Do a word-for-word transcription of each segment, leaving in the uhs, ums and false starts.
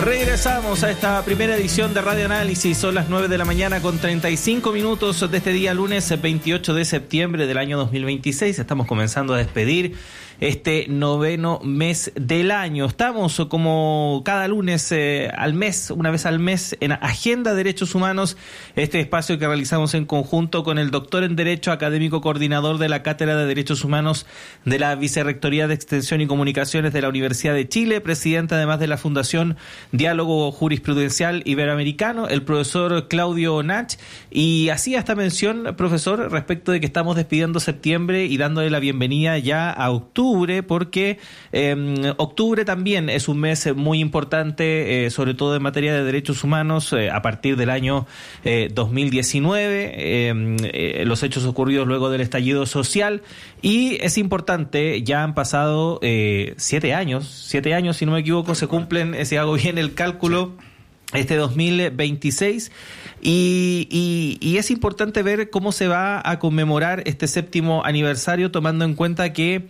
Regresamos a esta primera edición de Radio Análisis. Son las nueve de la mañana con treinta y cinco minutos de este día lunes veintiocho de septiembre del año dos mil veintiséis. Estamos comenzando a despedir este noveno mes del año. Estamos como cada lunes eh, al mes, una vez al mes, en Agenda Derechos Humanos, este espacio que realizamos en conjunto con el doctor en Derecho, académico coordinador de la Cátedra de Derechos Humanos de la Vicerrectoría de Extensión y Comunicaciones de la Universidad de Chile, presidente además de la Fundación Diálogo Jurisprudencial Iberoamericano, el profesor Claudio Nach. Y hacía esta mención, profesor, respecto de que estamos despidiendo septiembre y dándole la bienvenida ya a octubre, porque eh, octubre también es un mes muy importante, eh, sobre todo en materia de derechos humanos, eh, a partir del año eh, dos mil diecinueve, eh, eh, los hechos ocurridos luego del estallido social. Y es importante, ya han pasado eh, siete años, siete años, si no me equivoco, se cumplen, si hago bien el cálculo, este dos mil veintiséis, y, y, y es importante ver cómo se va a conmemorar este séptimo aniversario, tomando en cuenta que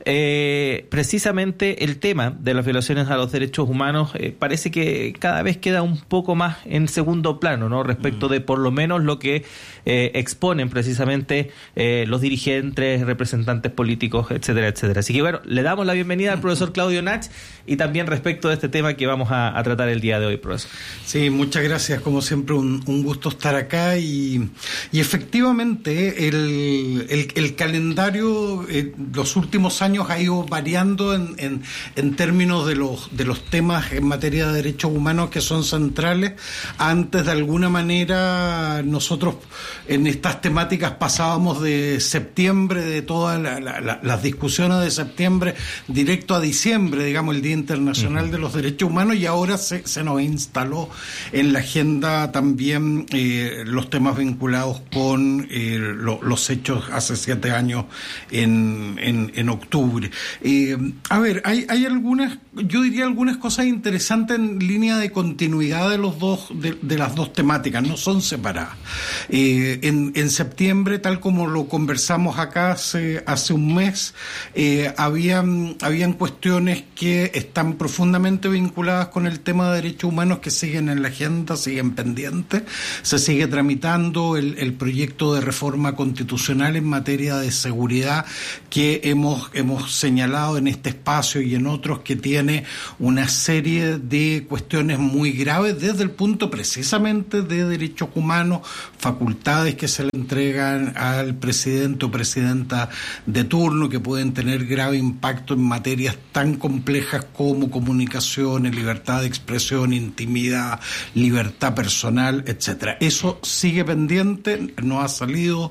eh, precisamente el tema de las violaciones a los derechos humanos eh, parece que cada vez queda un poco más en segundo plano, ¿no? Respecto de por lo menos lo que eh, exponen precisamente eh, los dirigentes, representantes políticos, etcétera, etcétera. Así que bueno, le damos la bienvenida al profesor Claudio Nach y también respecto de este tema que vamos a, a tratar el día de hoy, profesor. Sí, muchas gracias. Como siempre, un, un gusto estar acá y, y efectivamente el, el, el calendario eh, los últimos años ha ido variando en, en, en términos de los, de los temas en materia de derechos humanos que son centrales. Antes, de alguna manera, nosotros en estas temáticas pasábamos de septiembre, de todas la, la, la, las discusiones de septiembre, directo a diciembre, digamos, el Día Internacional uh-huh. de los Derechos Humanos, y ahora se, se nos instaló en la agenda también eh, los temas vinculados con eh, lo, los hechos hace siete años en, en, en octubre. Eh, a ver, hay, hay algunas, yo diría algunas cosas interesantes en línea de continuidad de los dos, de, de las dos temáticas, no son separadas. Eh, en, en septiembre, tal como lo conversamos acá hace, hace un mes, eh, habían, habían cuestiones que están profundamente vinculadas con el tema de derechos humanos que siguen en la agenda, siguen pendientes. Se sigue tramitando el, el proyecto de reforma constitucional en materia de seguridad que hemos, hemos señalado en este espacio y en otros, que tiene una serie de cuestiones muy graves desde el punto precisamente de derechos humanos, facultades que se le entregan al presidente o presidenta de turno que pueden tener grave impacto en materias tan complejas como comunicaciones, libertad de expresión, intimidad, libertad personal, etcétera. Eso sigue pendiente, no ha salido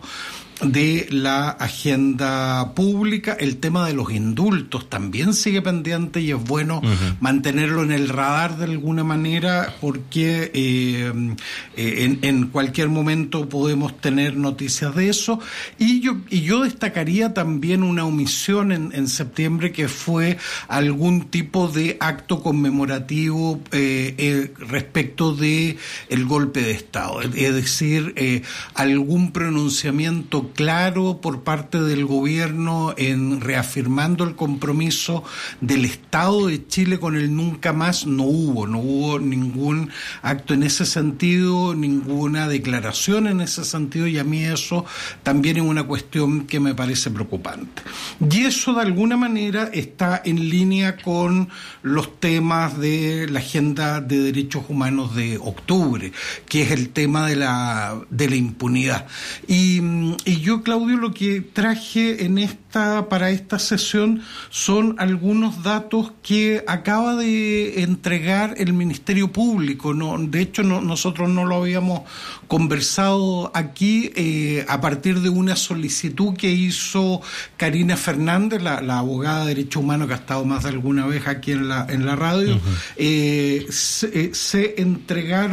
de la agenda pública. El tema de los indultos también sigue pendiente y es bueno uh-huh. mantenerlo en el radar de alguna manera, porque eh, eh, en, en cualquier momento podemos tener noticias de eso. Y yo, y yo destacaría también una omisión en, en septiembre, que fue algún tipo de acto conmemorativo eh, eh, respecto de el golpe de Estado, es decir, eh, algún pronunciamiento claro por parte del gobierno en reafirmando el compromiso del Estado de Chile con el nunca más. No hubo, no hubo ningún acto en ese sentido, ninguna declaración en ese sentido, y a mí eso también es una cuestión que me parece preocupante. Y eso de alguna manera está en línea con los temas de la agenda de derechos humanos de octubre, que es el tema de la, de la impunidad. Y, y yo, Claudio, lo que traje en esta, para esta sesión son algunos datos que acaba de entregar el Ministerio Público. No, de hecho, no, nosotros no lo habíamos conversado aquí eh, a partir de una solicitud que hizo Karina Fernández, la, la abogada de derechos humanos que ha estado más de alguna vez aquí en la, en la radio. Uh-huh. eh, se, eh, se entregaron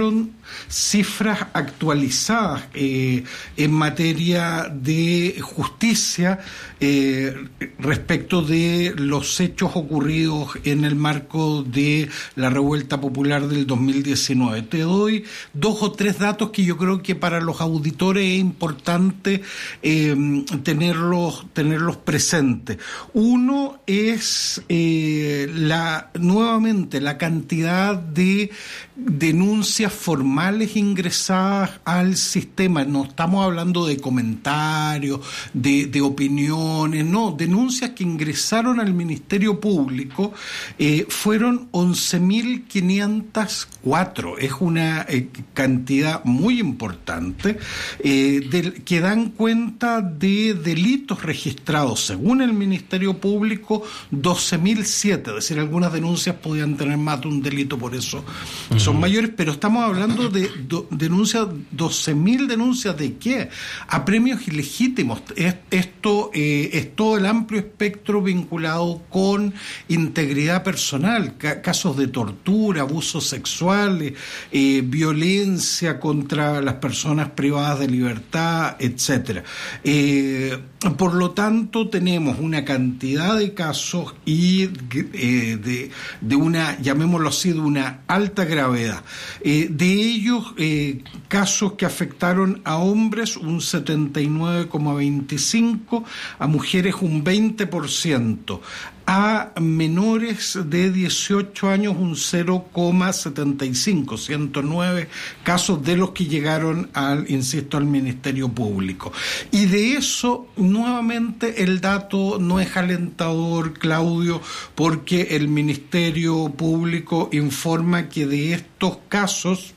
cifras actualizadas eh, en materia de justicia eh, respecto de los hechos ocurridos en el marco de la revuelta popular del dos mil diecinueve. Te doy dos o tres datos que yo creo que para los auditores es importante eh, tenerlos, tenerlos presentes. Uno es eh, la nuevamente la cantidad de denuncias formales ingresadas al sistema. No estamos hablando de comentarios, de, de opiniones, no, denuncias que ingresaron al Ministerio Público eh, fueron once mil quinientas cuatro. Es una eh, cantidad muy importante eh, de, que dan cuenta de delitos registrados según el Ministerio Público doce mil siete, es decir, algunas denuncias podían tener más de un delito, por eso uh-huh. son mayores, pero estamos hablando de do, denuncias, doce mil denuncias ¿de qué? A premios ilegítimos. Es, esto eh, es todo el amplio espectro vinculado con integridad personal, ca- casos de tortura, abusos sexuales, eh, violencia contra las personas privadas de libertad, etcétera. Eh, por lo tanto, tenemos una cantidad de casos y eh, de, de una, llamémoslo así, de una alta gravedad. Eh, de ellos, eh, casos que afectaron a hombres un setenta y nueve coma veinticinco, a mujeres un veinte por ciento, a menores de dieciocho años un cero coma setenta y cinco, ciento nueve casos de los que llegaron al, insisto, al Ministerio Público. Y de eso, nuevamente, el dato no es alentador, Claudio, porque el Ministerio Público informa que de estos casos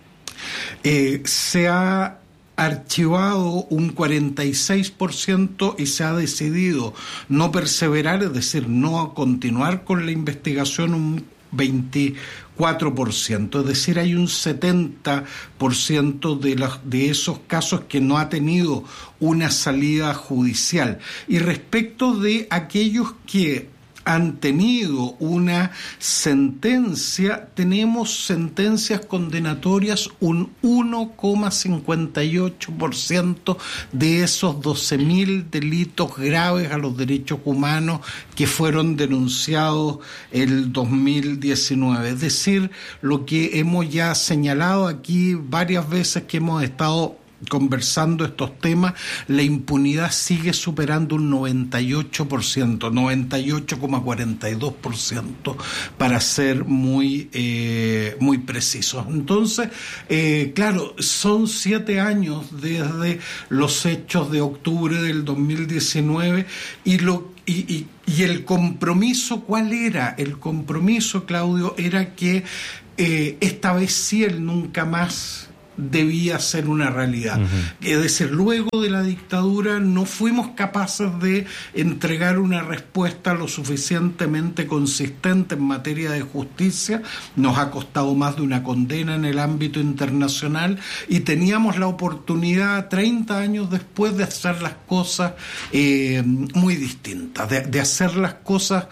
eh, se ha archivado un cuarenta y seis por ciento y se ha decidido no perseverar, es decir, no continuar con la investigación un veinticuatro por ciento, es decir, hay un setenta por ciento de, los, de esos casos que no ha tenido una salida judicial. Y respecto de aquellos que han tenido una sentencia, tenemos sentencias condenatorias un uno coma cincuenta y ocho por ciento de esos doce mil delitos graves a los derechos humanos que fueron denunciados el dos mil diecinueve. Es decir, lo que hemos ya señalado aquí varias veces que hemos estado conversando estos temas, la impunidad sigue superando un noventa y ocho por ciento, noventa y ocho coma cuarenta y dos por ciento para ser muy eh, muy precisos. Entonces, eh, claro, son siete años desde los hechos de octubre del dos mil diecinueve y lo y, y, y el compromiso, ¿cuál era? El compromiso, Claudio, era que eh, esta vez sí el nunca más debía ser una realidad. Uh-huh. Es decir, luego de la dictadura no fuimos capaces de entregar una respuesta lo suficientemente consistente en materia de justicia, nos ha costado más de una condena en el ámbito internacional y teníamos la oportunidad treinta años después de hacer las cosas eh, muy distintas, de, de hacer las cosas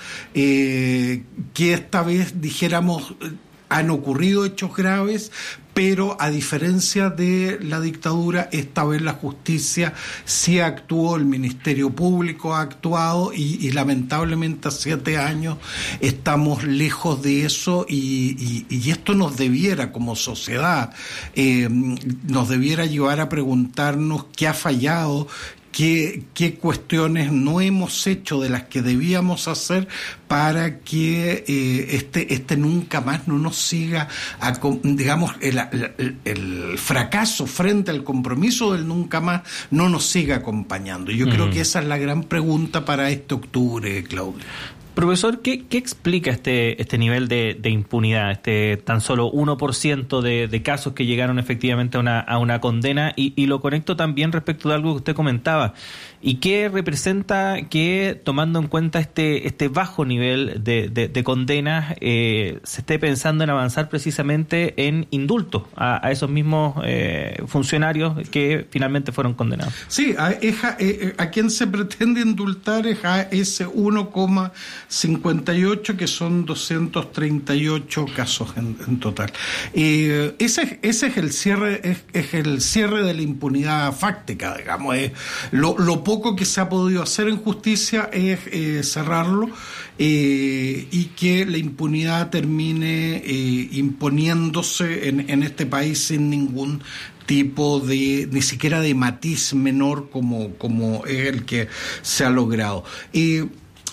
eh, que esta vez dijéramos han ocurrido hechos graves, pero a diferencia de la dictadura, esta vez la justicia sí actuó, el Ministerio Público ha actuado y, y lamentablemente a siete años estamos lejos de eso y, y, y esto nos debiera como sociedad, eh, nos debiera llevar a preguntarnos qué ha fallado, Qué, qué cuestiones no hemos hecho de las que debíamos hacer para que eh, este este nunca más no nos siga, a, digamos, el, el, el fracaso frente al compromiso del nunca más no nos siga acompañando. Yo mm. creo que esa es la gran pregunta para este octubre, Claudio. Profesor, ¿qué, qué explica este este nivel de, de impunidad, este tan solo uno por ciento de, de casos que llegaron efectivamente a una, a una condena? Y, y lo conecto también respecto de algo que usted comentaba. ¿Y qué representa que, tomando en cuenta este este bajo nivel de, de, de condenas, eh, se esté pensando en avanzar precisamente en indultos a, a esos mismos eh, funcionarios que finalmente fueron condenados? Sí, a, a, a quien se pretende indultar es a ese uno coma cincuenta y ocho, que son doscientos treinta y ocho casos en, en total. Eh, ese, ese es el cierre, es, es el cierre de la impunidad fáctica, digamos. Eh, lo, lo poco que se ha podido hacer en justicia es eh, cerrarlo eh, y que la impunidad termine eh, imponiéndose en, en este país sin ningún tipo de, ni siquiera de matiz menor como, como es el que se ha logrado. Eh,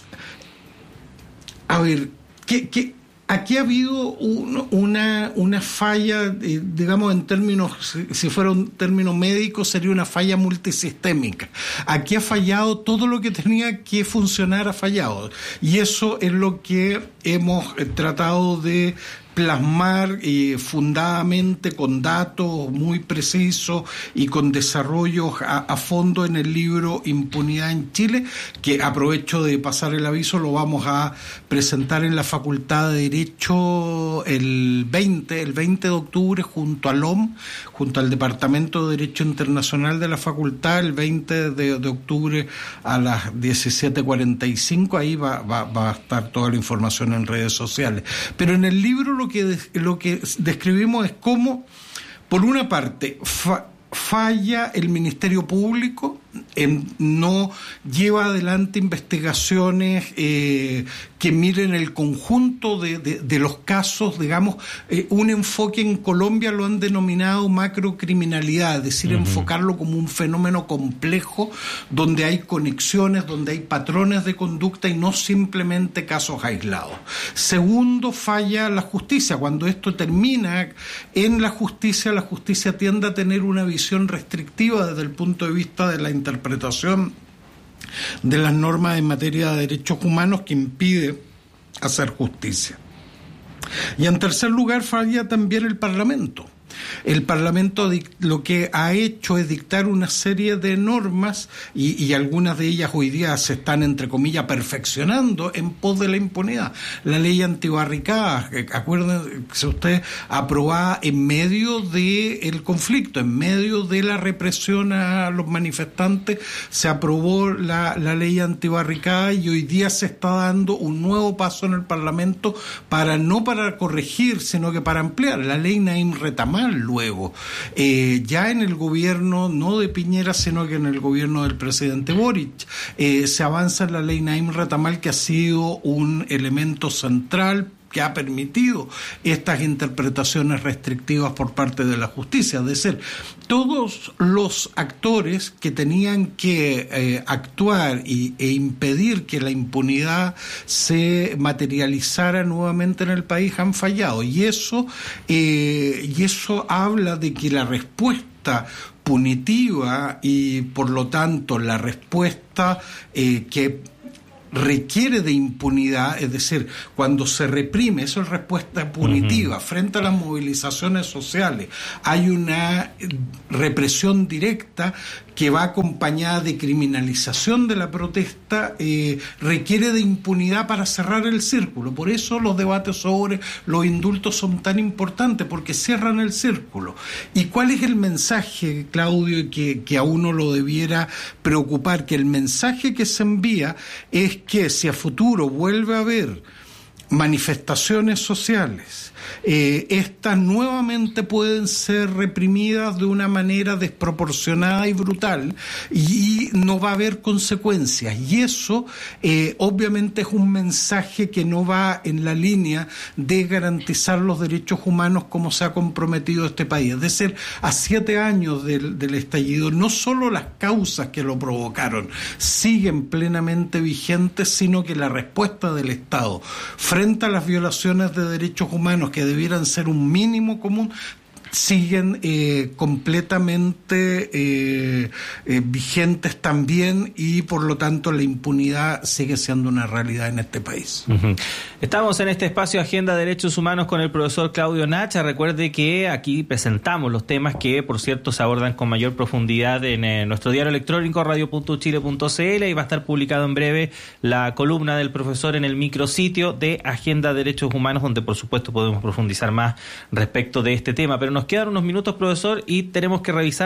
a ver, ¿qué, qué, aquí ha habido un, una, una falla, eh, digamos en términos, si, si fuera un término médico, sería una falla multisistémica. Aquí ha fallado todo lo que tenía que funcionar, ha fallado. Y eso es lo que hemos eh, tratado de plasmar eh, fundadamente con datos muy precisos y con desarrollos a, a fondo en el libro Impunidad en Chile, que aprovecho de pasar el aviso, lo vamos a presentar en la Facultad de Derecho el veinte, el veinte de octubre junto al O M, junto al Departamento de Derecho Internacional de la Facultad, el veinte de, de octubre a las diecisiete cuarenta y cinco, ahí va, va, va a estar toda la información en redes sociales. Pero en el libro lo que, lo que describimos es cómo, por una parte, fa, falla el Ministerio Público, en, no lleva adelante investigaciones eh, que miren el conjunto de, de, de los casos, digamos, eh, un enfoque en Colombia lo han denominado macrocriminalidad, es decir, uh-huh. enfocarlo como un fenómeno complejo donde hay conexiones, donde hay patrones de conducta y no simplemente casos aislados. Segundo, falla la justicia. Cuando esto termina en la justicia, la justicia tiende a tener una visión restrictiva desde el punto de vista de la interpretación de las normas en materia de derechos humanos que impide hacer justicia. Y en tercer lugar, falla también el Parlamento. El Parlamento lo que ha hecho es dictar una serie de normas y, y algunas de ellas hoy día se están, entre comillas, perfeccionando en pos de la impunidad. La ley antibarricadas, acuérdense ustedes, aprobada en medio del conflicto, en medio de la represión a los manifestantes, se aprobó la, la ley antibarricadas y hoy día se está dando un nuevo paso en el Parlamento para no para corregir, sino que para ampliar la ley Naim Retamal. Luego, eh, ya en el gobierno, no de Piñera, sino que en el gobierno del presidente Boric, eh, se avanza en la ley Naim Retamal, que ha sido un elemento central que ha permitido estas interpretaciones restrictivas por parte de la justicia. Es decir, todos los actores que tenían que eh, actuar y, e impedir que la impunidad se materializara nuevamente en el país han fallado. Y eso, eh, y eso habla de que la respuesta punitiva y, por lo tanto, la respuesta eh, que requiere de impunidad, es decir, cuando se reprime, eso es respuesta punitiva, uh-huh. frente a las movilizaciones sociales, hay una represión directa que va acompañada de criminalización de la protesta, eh, requiere de impunidad para cerrar el círculo. Por eso los debates sobre los indultos son tan importantes, porque cierran el círculo. ¿Y cuál es el mensaje, Claudio, que, que a uno lo debiera preocupar? Que el mensaje que se envía es que si a futuro vuelve a haber manifestaciones sociales, eh, estas nuevamente pueden ser reprimidas de una manera desproporcionada y brutal y no va a haber consecuencias. Y eso eh, obviamente es un mensaje que no va en la línea de garantizar los derechos humanos como se ha comprometido este país. Es decir, a siete años del, del estallido, no solo las causas que lo provocaron siguen plenamente vigentes, sino que la respuesta del Estado frente a las violaciones de derechos humanos que debieran ser un mínimo común, siguen eh, completamente eh, eh, vigentes también, y por lo tanto la impunidad sigue siendo una realidad en este país. Uh-huh. Estamos en este espacio Agenda de Derechos Humanos con el profesor Claudio Nacha. Recuerde que aquí presentamos los temas que, por cierto, se abordan con mayor profundidad en eh, nuestro diario electrónico radio punto chile punto c l, y va a estar publicado en breve la columna del profesor en el micrositio de Agenda de Derechos Humanos, donde por supuesto podemos profundizar más respecto de este tema. Pero nos quedan unos minutos, profesor, y tenemos que revisar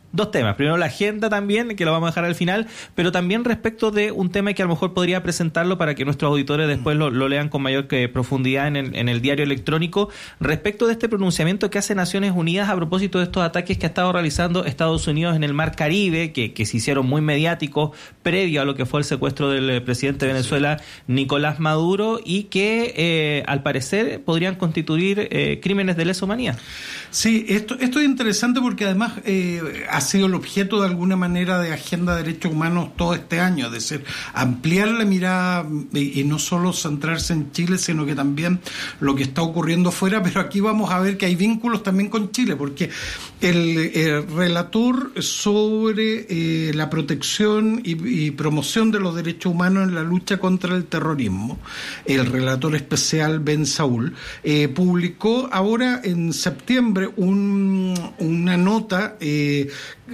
dos temas. Primero la agenda también, que lo vamos a dejar al final, pero también respecto de un tema que a lo mejor podría presentarlo para que nuestros auditores después lo, lo lean con mayor que profundidad en el, en el diario electrónico, respecto de este pronunciamiento que hace Naciones Unidas a propósito de estos ataques que ha estado realizando Estados Unidos en el Mar Caribe, que, que se hicieron muy mediáticos previo a lo que fue el secuestro del presidente de Venezuela, Nicolás Maduro, y que eh, al parecer podrían constituir eh, crímenes de lesa humanidad. Sí, esto, esto es interesante porque además eh, ha sido el objeto de alguna manera de Agenda de Derechos Humanos todo este año, es decir, ampliar la mirada y, y no solo centrarse en Chile, sino que también lo que está ocurriendo fuera, pero aquí vamos a ver que hay vínculos también con Chile, porque el, el relator sobre eh, la protección y, y promoción de los derechos humanos en la lucha contra el terrorismo, el relator especial Ben Saúl, eh, publicó ahora en septiembre un, una nota eh,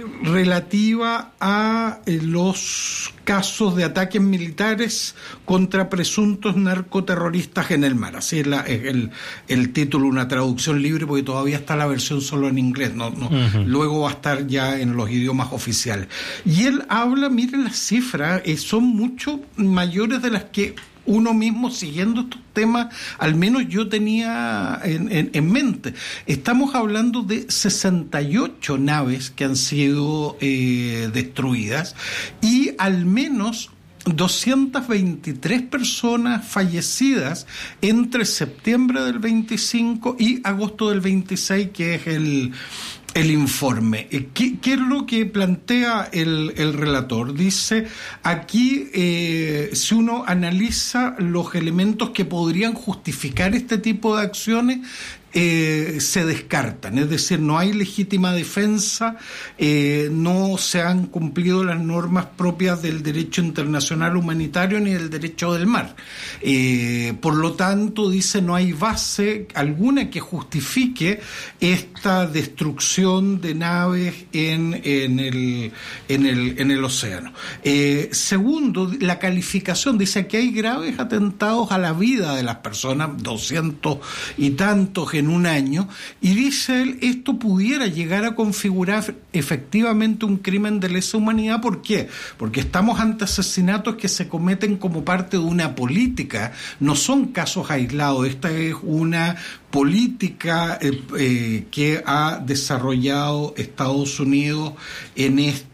relativa a eh, los casos de ataques militares contra presuntos narcoterroristas en el mar. Así es, la, es el, el título, una traducción libre, porque todavía está la versión solo en inglés, no, no. Uh-huh. Luego va a estar ya en los idiomas oficiales. Y él habla, miren las cifras, eh, son mucho mayores de las que uno mismo, siguiendo estos temas, al menos yo tenía en, en, en mente. Estamos hablando de sesenta y ocho naves que han sido eh, destruidas y al menos doscientas veintitrés personas fallecidas entre septiembre del veinticinco y agosto del veintiséis, que es el... el informe. ¿Qué, qué es lo que plantea el, el relator? Dice, aquí eh, si uno analiza los elementos que podrían justificar este tipo de acciones, Eh, se descartan, es decir, no hay legítima defensa, eh, no se han cumplido las normas propias del derecho internacional humanitario ni del derecho del mar. Eh, por lo tanto, dice, no hay base alguna que justifique esta destrucción de naves en, en, el, en, el, en el océano. Eh, segundo, la calificación, dice que hay graves atentados a la vida de las personas, doscientos y tantos en un año, y dice él, esto pudiera llegar a configurar efectivamente un crimen de lesa humanidad. ¿Por qué? Porque estamos ante asesinatos que se cometen como parte de una política, no son casos aislados, esta es una política eh, eh, que ha desarrollado Estados Unidos en esta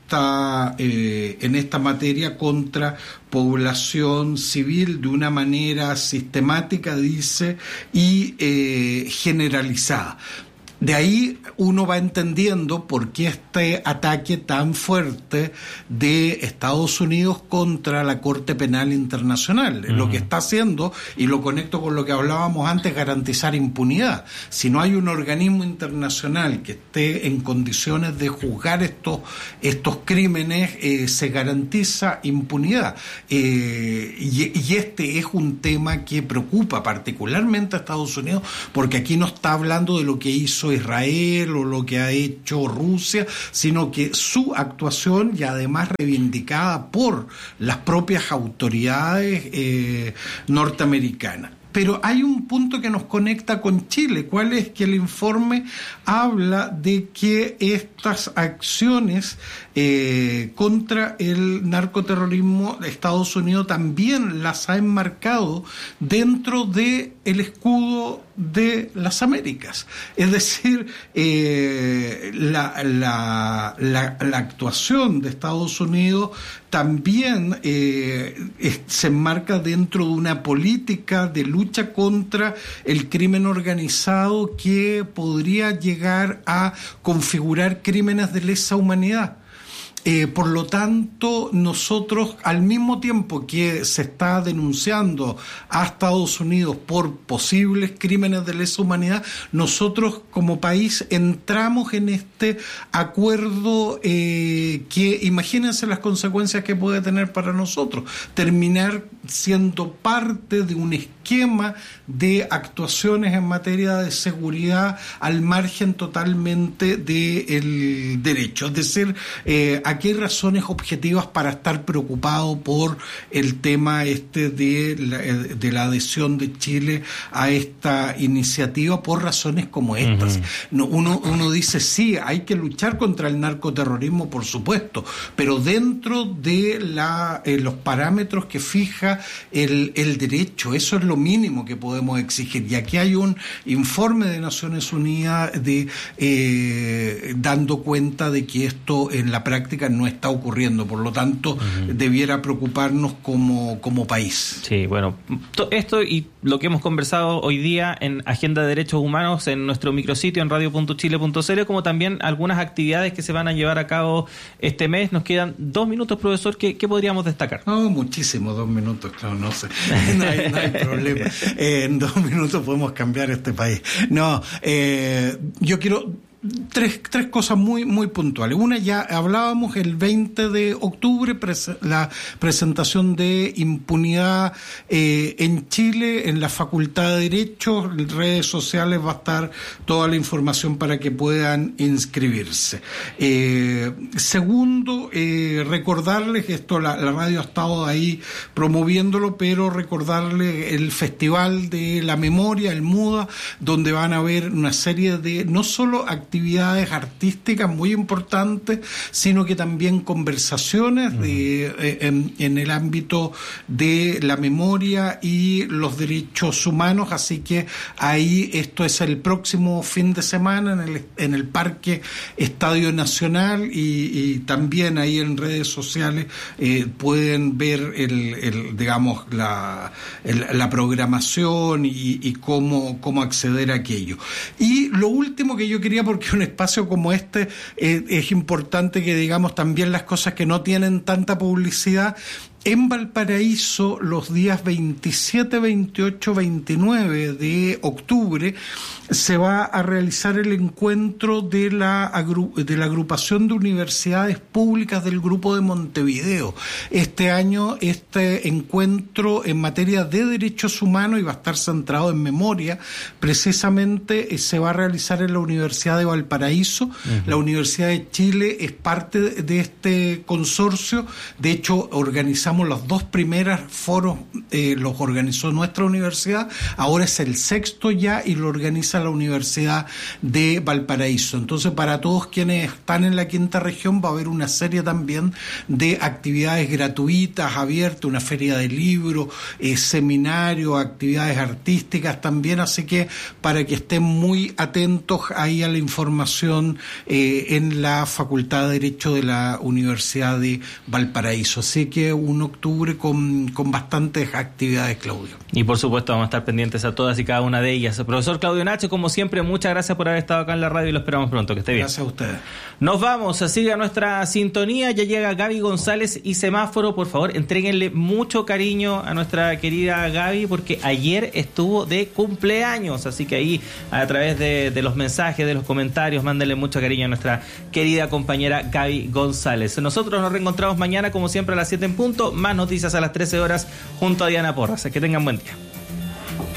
Eh, en esta materia contra población civil de una manera sistemática, dice, y eh, generalizada. De ahí uno va entendiendo por qué este ataque tan fuerte de Estados Unidos contra la Corte Penal Internacional. Uh-huh. Lo que está haciendo, y lo conecto con lo que hablábamos antes, garantizar impunidad. Si no hay un organismo internacional que esté en condiciones de juzgar estos, estos crímenes, eh, se garantiza impunidad. Eh, y, y este es un tema que preocupa particularmente a Estados Unidos, porque aquí no está hablando de lo que hizo Israel o lo que ha hecho Rusia, sino que su actuación, y además reivindicada por las propias autoridades eh, norteamericanas. Pero hay un punto que nos conecta con Chile, ¿cuál es? Que el informe habla de que estas acciones eh, contra el narcoterrorismo de Estados Unidos también las ha enmarcado dentro de el escudo de las Américas. Es decir, eh, la, la, la, la actuación de Estados Unidos también eh, es, se enmarca dentro de una política de lucha contra el crimen organizado que podría llegar a configurar crímenes de lesa humanidad. Eh, por lo tanto, nosotros, al mismo tiempo que se está denunciando a Estados Unidos por posibles crímenes de lesa humanidad, nosotros como país entramos en este acuerdo eh, que, imagínense las consecuencias que puede tener para nosotros, terminar siendo parte de un esquema de actuaciones en materia de seguridad al margen totalmente del derecho. Es decir, eh, aquí hay razones objetivas para estar preocupado por el tema este de la, de la adhesión de Chile a esta iniciativa por razones como estas. Uh-huh. No, uno, uno dice, sí, hay que luchar contra el narcoterrorismo, por supuesto, pero dentro de la, eh, los parámetros que fija el, el derecho. Eso es lo mínimo que podemos exigir. Y aquí hay un informe de Naciones Unidas de eh, dando cuenta de que esto en la práctica no está ocurriendo. Por lo tanto, uh-huh. debiera preocuparnos como, como país. Sí, bueno, esto y lo que hemos conversado hoy día en Agenda de Derechos Humanos en nuestro micrositio en radio punto chile punto c l, como también algunas actividades que se van a llevar a cabo este mes. Nos quedan dos minutos, profesor. ¿Qué, qué podríamos destacar? No, muchísimo, dos minutos, claro, no sé. No hay, no hay problema. Eh, en dos minutos podemos cambiar este país. No, eh, yo quiero... Tres, tres cosas muy, muy puntuales. Una, ya hablábamos el veinte de octubre, pres- la presentación de impunidad eh, en Chile, en la Facultad de Derecho, en redes sociales va a estar toda la información para que puedan inscribirse. Eh, segundo, eh, recordarles que esto, la, la radio ha estado ahí promoviéndolo, pero recordarles el Festival de la Memoria, el MUDA, donde van a haber una serie de, no solo actividades, actividades artísticas muy importantes, sino que también conversaciones de, eh, en, en el ámbito de la memoria y los derechos humanos. Así que ahí esto es el próximo fin de semana en el, en el Parque Estadio Nacional, y, y también ahí en redes sociales eh, pueden ver el, el digamos la, el, la programación y, y cómo, cómo acceder a aquello. Y lo último que yo quería, porque un espacio como este eh, es importante que digamos también las cosas que no tienen tanta publicidad. En Valparaíso, los días veintisiete, veintiocho, veintinueve de octubre, se va a realizar el encuentro de la, agru- de la agrupación de universidades públicas del Grupo de Montevideo. Este año, este encuentro en materia de derechos humanos, y va a estar centrado en memoria, precisamente eh, se va a realizar en la Universidad de Valparaíso. Uh-huh. La Universidad de Chile es parte de, de este consorcio. De hecho, organizamos los dos primeros foros, eh, los organizó nuestra universidad, ahora es el sexto ya y lo organiza la Universidad de Valparaíso. Entonces, para todos quienes están en la quinta región va a haber una serie también de actividades gratuitas, abiertas, una feria de libros, eh, seminarios, actividades artísticas también, así que para que estén muy atentos ahí a la información eh, en la Facultad de Derecho de la Universidad de Valparaíso. Así que un octubre con, con bastantes actividades, Claudio. Y por supuesto vamos a estar pendientes a todas y cada una de ellas. El profesor Claudio Nache, como siempre, muchas gracias por haber estado acá en la radio y lo esperamos pronto. Que esté bien. Gracias a ustedes. Nos vamos, siga nuestra sintonía. Ya llega Gaby González y Semáforo. Por favor, entréguenle mucho cariño a nuestra querida Gaby, porque ayer estuvo de cumpleaños. Así que ahí, a través de, de los mensajes, de los comentarios, mándenle mucho cariño a nuestra querida compañera Gaby González. Nosotros nos reencontramos mañana, como siempre, a las siete en punto. Más noticias a las trece horas junto a Diana Porras. Que tengan buen día.